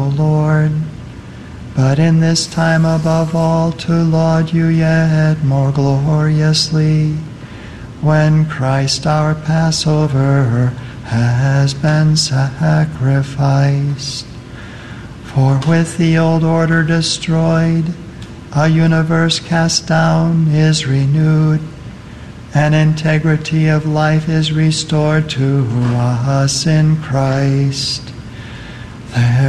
Lord, but in this time above all to laud you yet more gloriously, when Christ our Passover has been sacrificed. For with the old order destroyed, a universe cast down is renewed, and integrity of life is restored to us in Christ.